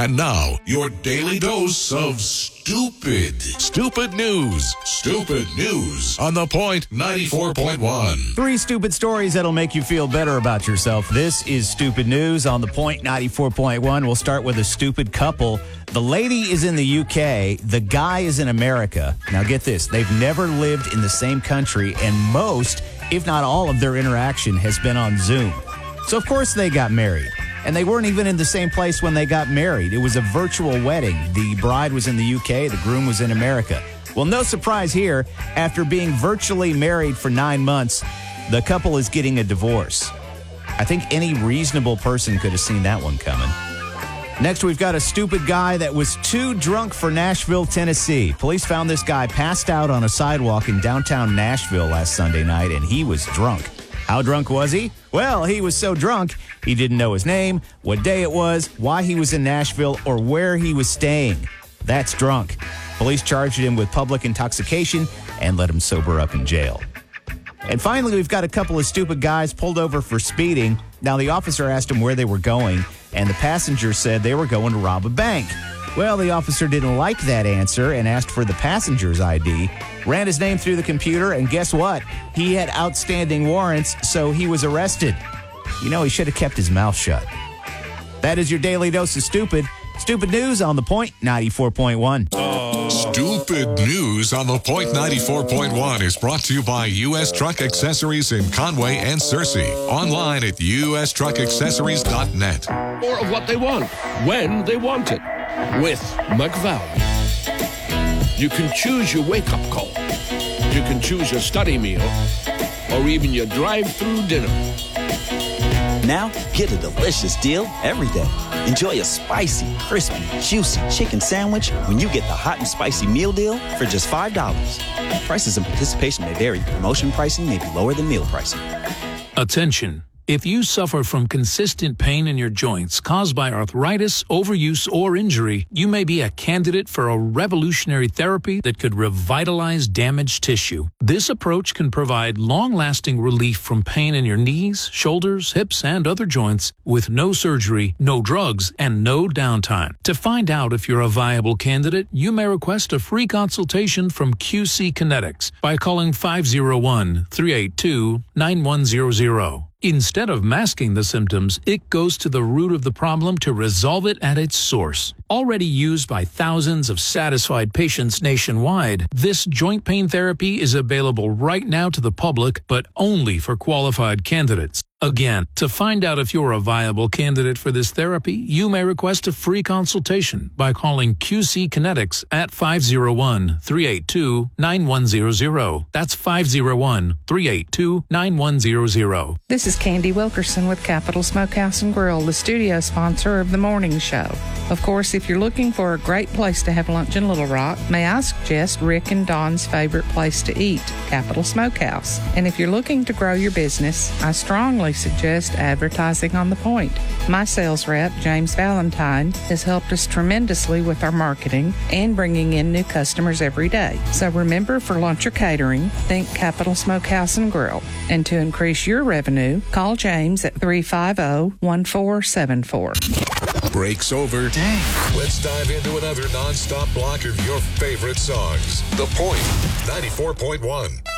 And now, your daily dose of stupid. Stupid news. Stupid news on The Point 94.1. 3 stupid stories that'll make you feel better about yourself. This is Stupid News on The Point 94.1. We'll start with a stupid couple. The lady is in the UK. The guy is in America. Now get this. They've never lived in the same country, and most, if not all, of their interaction has been on Zoom. So, of course, they got married. And they weren't even in the same place when they got married. It was a virtual wedding. The bride was in the UK. The groom was in America. Well, no surprise here. After being virtually married for 9 months, the couple is getting a divorce. I think any reasonable person could have seen that one coming. Next, we've got a stupid guy that was too drunk for Nashville, Tennessee. Police found this guy passed out on a sidewalk in downtown Nashville last Sunday night, and he was drunk. How drunk was he? Well, he was so drunk, he didn't know his name, what day it was, why he was in Nashville, or where he was staying. That's drunk. Police charged him with public intoxication and let him sober up in jail. And finally, we've got a couple of stupid guys pulled over for speeding. Now, the officer asked them where they were going, and the passenger said they were going to rob a bank. Well, the officer didn't like that answer and asked for the passenger's ID, ran his name through the computer, and guess what? He had outstanding warrants, so he was arrested. You know, he should have kept his mouth shut. That is your daily dose of stupid. Stupid News on The Point 94.1. Stupid News on The Point 94.1 is brought to you by U.S. Truck Accessories in Conway and Searcy. Online at ustruckaccessories.net. More of what they want, when they want it. With McValue. You can choose your wake-up call. You can choose your study meal. Or even your drive-through dinner. Now, get a delicious deal every day. Enjoy a spicy, crispy, juicy chicken sandwich when you get the hot and spicy meal deal for just $5. Prices and participation may vary. Promotion pricing may be lower than meal pricing. Attention. If you suffer from consistent pain in your joints caused by arthritis, overuse, or injury, you may be a candidate for a revolutionary therapy that could revitalize damaged tissue. This approach can provide long-lasting relief from pain in your knees, shoulders, hips, and other joints with no surgery, no drugs, and no downtime. To find out if you're a viable candidate, you may request a free consultation from QC Kinetics by calling 501-382-9100. Instead of masking the symptoms, it goes to the root of the problem to resolve it at its source. Already used by thousands of satisfied patients nationwide, this joint pain therapy is available right now to the public, but only for qualified candidates. Again, to find out if you're a viable candidate for this therapy, you may request a free consultation by calling QC Kinetics at 501-382-9100. That's 501-382-9100. This is Candy Wilkerson with Capital Smokehouse and Grill, the studio sponsor of the morning show. Of course, if you're looking for a great place to have lunch in Little Rock, may I suggest Rick and Don's favorite place to eat, Capital Smokehouse. And if you're looking to grow your business, I strongly suggest advertising on The Point. My sales rep, James Valentine, has helped us tremendously with our marketing and bringing in new customers every day. So remember, for lunch or catering, think Capital Smokehouse and Grill. And to increase your revenue, call James at 350-1474. Break's over. Dang. Let's dive into another non-stop block of your favorite songs. The Point 94.1.